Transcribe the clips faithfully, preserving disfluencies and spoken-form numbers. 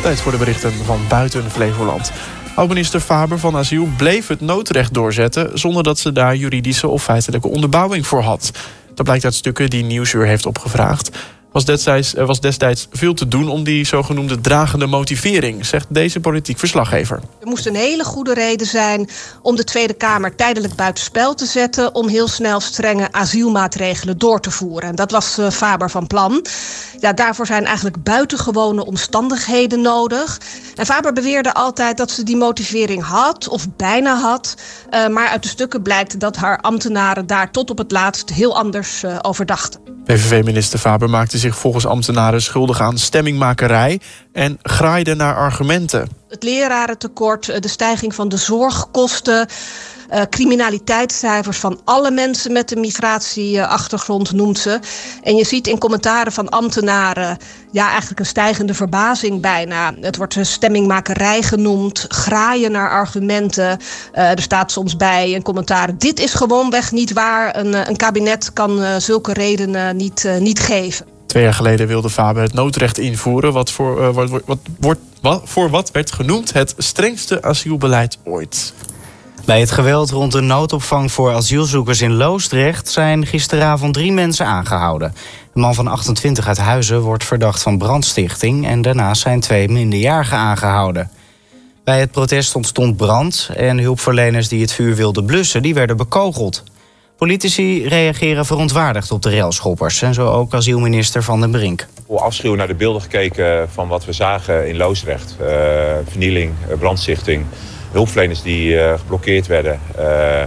Tijd voor de berichten van buiten Flevoland. Oud-minister Faber van Asiel bleef het noodrecht doorzetten zonder dat ze daar juridische of feitelijke onderbouwing voor had. Dat blijkt uit stukken die Nieuwsuur heeft opgevraagd. Was destijds, er was destijds veel te doen om die zogenoemde dragende motivering, zegt deze politiek verslaggever. Er moest een hele goede reden zijn om de Tweede Kamer tijdelijk buitenspel te zetten om heel snel strenge asielmaatregelen door te voeren. En dat was uh, Faber van plan. Ja, daarvoor zijn eigenlijk buitengewone omstandigheden nodig. En Faber beweerde altijd dat ze die motivering had of bijna had. Uh, maar uit de stukken blijkt dat haar ambtenaren daar tot op het laatst heel anders uh, over dachten. P V V-minister Faber maakte zich volgens ambtenaren schuldig aan stemmingmakerij en graaide naar argumenten. Het lerarentekort, de stijging van de zorgkosten, uh, criminaliteitscijfers van alle mensen met een migratieachtergrond noemt ze. En je ziet in commentaren van ambtenaren ja, eigenlijk een stijgende verbazing bijna. Het wordt stemmingmakerij genoemd, graaien naar argumenten. Uh, er staat soms bij in commentaren: dit is gewoonweg niet waar. Een, een kabinet kan uh, zulke redenen niet, uh, niet geven. Twee jaar geleden wilde Faber het noodrecht invoeren, wat voor, uh, wat, wat, wat, wat, voor wat werd genoemd het strengste asielbeleid ooit. Bij het geweld rond de noodopvang voor asielzoekers in Loosdrecht zijn gisteravond drie mensen aangehouden. Een man van achtentwintig uit Huizen wordt verdacht van brandstichting en daarnaast zijn twee minderjarigen aangehouden. Bij het protest ontstond brand en hulpverleners die het vuur wilden blussen, die werden bekogeld. Politici reageren verontwaardigd op de railschoppers en zo ook asielminister Van den Brink. Vol afschuw naar de beelden gekeken van wat we zagen in Loosdrecht. Uh, vernieling, brandstichting, hulpverleners die uh, geblokkeerd werden. Uh,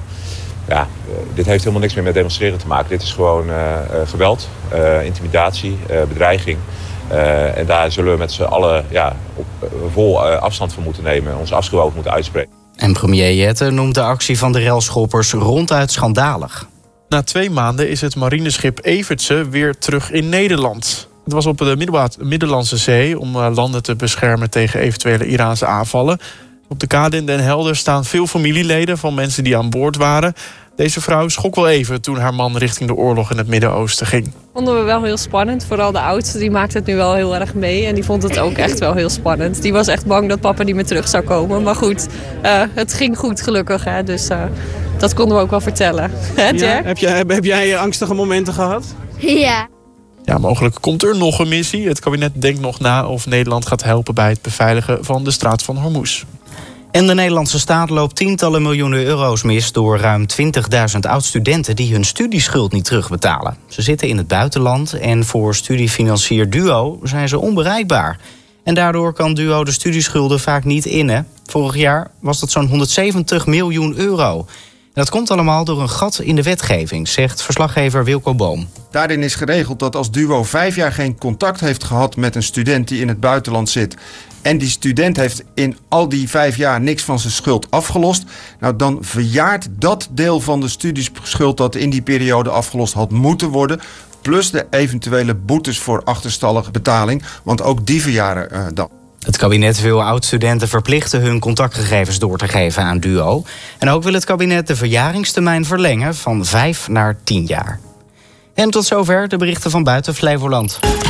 ja, uh, dit heeft helemaal niks meer met demonstreren te maken. Dit is gewoon uh, uh, geweld, uh, intimidatie, uh, bedreiging. Uh, en daar zullen we met z'n allen ja, op, uh, vol uh, afstand van moeten nemen. Onze afschuw over moeten uitspreken. En premier Jette noemt de actie van de railschoppers ronduit schandalig. Na twee maanden is het marineschip Evertse weer terug in Nederland. Het was op de Middellandse Zee om landen te beschermen tegen eventuele Iraanse aanvallen. Op de kade in Den Helder staan veel familieleden van mensen die aan boord waren. Deze vrouw schrok wel even toen haar man richting de oorlog in het Midden-Oosten ging. Vonden we wel heel spannend. Vooral de oudste, die maakte het nu wel heel erg mee. En die vond het ook echt wel heel spannend. Die was echt bang dat papa niet meer terug zou komen. Maar goed, uh, het ging goed gelukkig. Hè? Dus uh, dat konden we ook wel vertellen. Hè, ja, heb, jij, heb, heb jij angstige momenten gehad? Ja. Ja, mogelijk komt er nog een missie. Het kabinet denkt nog na of Nederland gaat helpen bij het beveiligen van de straat van Hormuz. En de Nederlandse staat loopt tientallen miljoenen euro's mis door ruim twintigduizend oud-studenten die hun studieschuld niet terugbetalen. Ze zitten in het buitenland en voor studiefinancier Duo zijn ze onbereikbaar. En daardoor kan Duo de studieschulden vaak niet innen. Vorig jaar was dat zo'n honderdzeventig miljoen euro. En dat komt allemaal door een gat in de wetgeving, zegt verslaggever Wilco Boom. Daarin is geregeld dat als Duo vijf jaar geen contact heeft gehad met een student die in het buitenland zit, en die student heeft in al die vijf jaar niks van zijn schuld afgelost, nou dan verjaart dat deel van de studieschuld dat in die periode afgelost had moeten worden, plus de eventuele boetes voor achterstallige betaling, want ook die verjaren uh, dan. Het kabinet wil oud-studenten verplichten hun contactgegevens door te geven aan Duo. En ook wil het kabinet de verjaringstermijn verlengen van vijf naar tien jaar. En tot zover de berichten van buiten Flevoland.